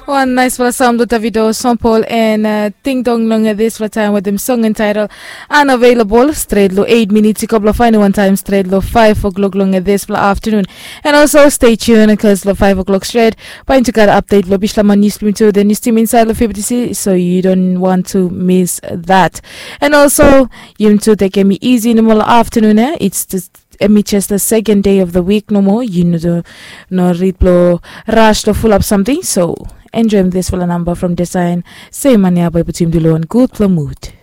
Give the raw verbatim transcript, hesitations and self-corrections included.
One nice for sound with Davido, Sampol, and uh, Ting Dong Long at this for time with them song entitled Unavailable. Straight low eight minutes, a couple of final one time, straight low five o'clock long at this for afternoon. And also stay tuned because low five o'clock straight. Point to get update lo Bishlama news to the news team inside of fifty, so you don't want to miss that. And also, you to take me easy in the afternoon. Eh? It's just Emi just the second day of the week no more. You know, no replo rush to full up something. So enjoy this for a number from design. Say mania by Putim Dilo and good mood.